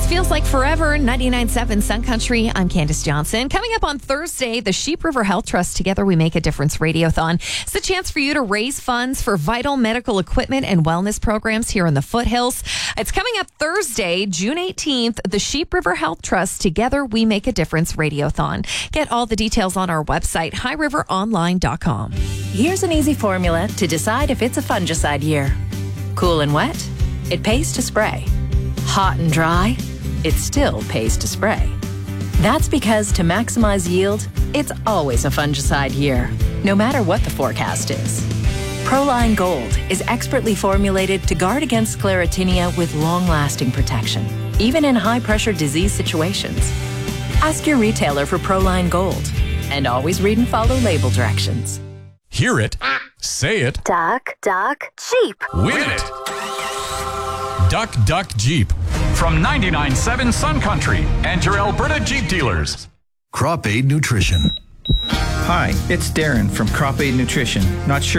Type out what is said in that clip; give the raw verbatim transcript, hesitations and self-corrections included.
Feels like forever. ninety-nine point seven Sun Country. I'm Candace Johnson. Coming up on Thursday, the Sheep River Health Trust Together We Make a Difference Radiothon. It's a chance for you to raise funds for vital medical equipment and wellness programs here in the foothills. It's coming up Thursday, June eighteenth, the Sheep River Health Trust Together We Make a Difference Radiothon. Get all the details on our website, high river online dot com. Here's an easy formula to decide if it's a fungicide year. Cool and wet, it pays to spray. Hot and dry, it still pays to spray. That's because to maximize yield, it's always a fungicide year, no matter what the forecast is. Proline Gold is expertly formulated to guard against sclerotinia with long-lasting protection, even in high-pressure disease situations. Ask your retailer for Proline Gold, and always read and follow label directions. Hear it, say it, Duck, duck, Jeep. win it. Duck, Duck, Jeep. From ninety-nine point seven Sun Country and your Alberta Jeep dealers. Crop Aid Nutrition. Hi, it's Darren from Crop Aid Nutrition. Not sure